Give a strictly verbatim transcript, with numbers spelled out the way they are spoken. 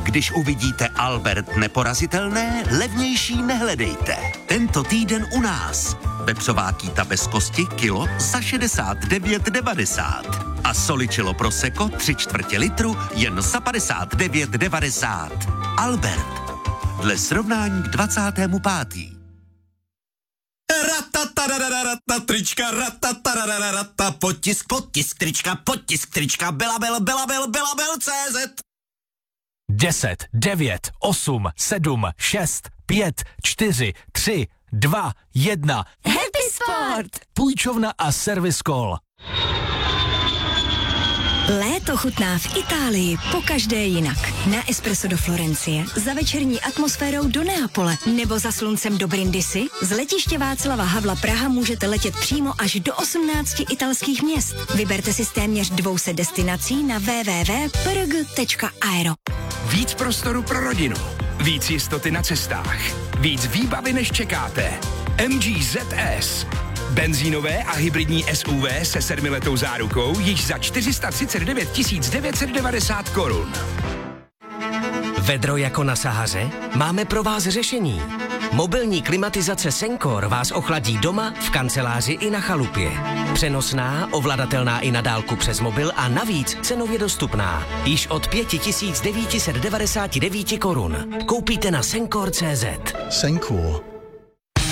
Když uvidíte Albert neporazitelné, levnější nehledejte. Tento týden u nás. Vepřová kýta bez kosti kilo za šedesát devět devadesát. A soličilo prosecco tři čtvrtě litru jen za padesát devět devadesát. Albert. Dle srovnání k dvacátému pátému Rata trička, rata potisk, potisk trička, potisk trička, Belabel, Belabel, Belabel C Z. deset, devět, osm, sedm, šest, pět, čtyři, tři, dva, jedna. Happy Sport! Půjčovna a servis call. Léto chutná v Itálii pokaždé jinak. Na espresso do Florencie, za večerní atmosférou do Neapole nebo za sluncem do Brindisi. Z letiště Václava Havla Praha můžete letět přímo až do osmnácti italských měst. Vyberte si z téměř dvou set destinací na w w w tečka p r g tečka aero. Víc prostoru pro rodinu, víc jistoty na cestách, víc výbavy než čekáte. M G Z S. Benzínové a hybridní S U V se sedmiletou zárukou již za čtyři sta třicet devět tisíc devět set devadesát korun. Vedro jako na Sahaře? Máme pro vás řešení. Mobilní klimatizace Sencor vás ochladí doma, v kanceláři i na chalupě. Přenosná, ovladatelná i na dálku přes mobil a navíc cenově dostupná. Již od pět tisíc devět set devadesát devět korun. Koupíte na Sencor tečka cé zet. Sencor.